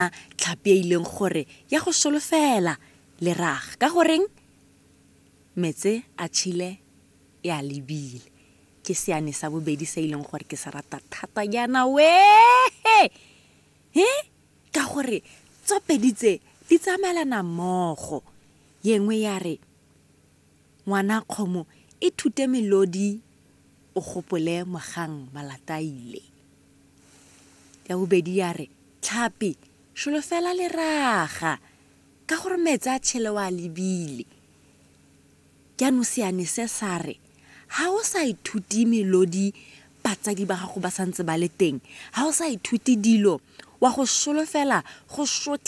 tlhapi e ileng gore ya go solofela leraga ka goreng metse a tšhile ya lebile ke seane sa bobedi se ileng gore ke sa rata thata yana ka gore tsopeditse di tsamaelana mmogo ye nngwe ya re ngwana kgomo e thute melodi o gopole mogang malataile ya bobedi ya re tlhapi solofela leraga ka gore metse a tšhele wa lebile jaanong seane se sa re ha o sa ithuti melodi batsadi ba gago ba santse ba le teng ha o sa ithuti dilo wa go solofela go